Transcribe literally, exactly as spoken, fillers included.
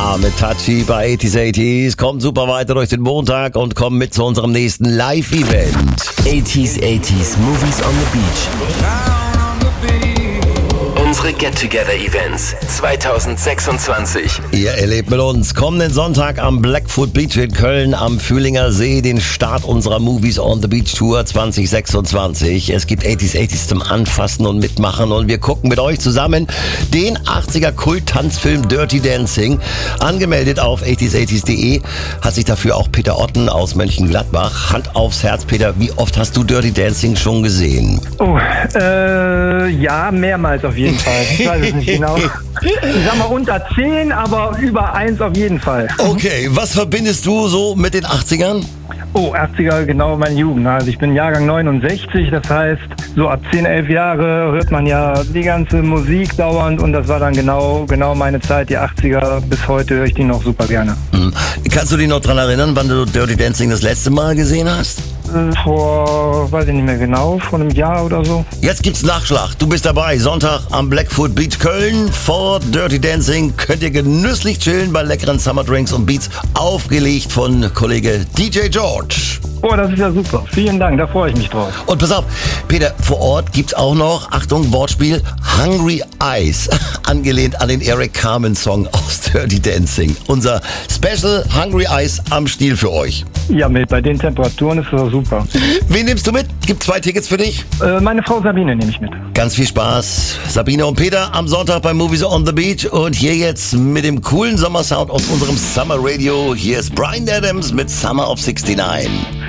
Summer mit Touchy bei achtziger achtzig. Kommt super weiter durch den Montag und kommt mit zu unserem nächsten Live-Event. achtziger achtzig Movies on the Beach. Unsere Get-Together-Events zwanzig sechsundzwanzig. Ihr erlebt mit uns kommenden Sonntag am Blackfoot Beach in Köln am Fühlinger See den Start unserer Movies on the Beach Tour zwanzig sechsundzwanzig. Es gibt achtziger achtzig zum Anfassen und Mitmachen und wir gucken mit euch zusammen den achtziger Kult-Tanzfilm Dirty Dancing. Angemeldet auf achtziger achtzig punkt de hat sich dafür auch Peter Otten aus Mönchengladbach. Hand aufs Herz, Peter, wie oft hast du Dirty Dancing schon gesehen? Oh, äh, ja, mehrmals auf jeden Fall. Ich weiß es nicht genau. Ich sag mal unter zehn, aber über eins auf jeden Fall. Okay, was verbindest du so mit den achtzigern? Oh, achtziger, genau meine Jugend. Also ich bin Jahrgang neunundsechzig, das heißt, so ab zehn, elf Jahre hört man ja die ganze Musik dauernd und das war dann genau, genau meine Zeit, die achtziger. Bis heute höre ich die noch super gerne. Mhm. Kannst du dich noch dran erinnern, wann du Dirty Dancing das letzte Mal gesehen hast? Vor, weiß ich nicht mehr genau, vor einem Jahr oder so. Jetzt gibt's Nachschlag. Du bist dabei. Sonntag am Blackfoot Beach Köln. Vor Dirty Dancing könnt ihr genüsslich chillen bei leckeren Summerdrinks und Beats. Aufgelegt von Kollege D J George. Oh, das ist ja super. Vielen Dank, da freue ich mich drauf. Und pass auf, Peter, vor Ort gibt's auch noch, Achtung, Wortspiel, Hungry Eyes. Angelehnt an den Eric Carmen Song aus Dirty Dancing. Unser Special Hungry Eyes am Stiel für euch. Ja, mit bei den Temperaturen ist das super. Wen nimmst du mit? Gibt zwei Tickets für dich? Äh, meine Frau Sabine nehme ich mit. Ganz viel Spaß. Sabine und Peter am Sonntag bei Movies on the Beach. Und hier jetzt mit dem coolen Sommersound aus unserem Summer Radio. Hier ist Bryan Adams mit Summer of sixty-nine.